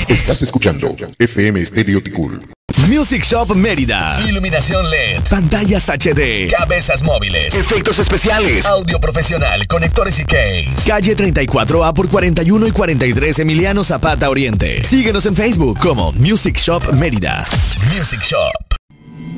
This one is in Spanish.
Estás escuchando FM Estéreo Ticul. Music Shop Mérida. Iluminación LED. Pantallas HD. Cabezas móviles. Efectos especiales. Audio profesional. Conectores y case. Calle 34A por 41 y 43 Emiliano Zapata Oriente. Síguenos en Facebook como Music Shop Mérida. Music Shop.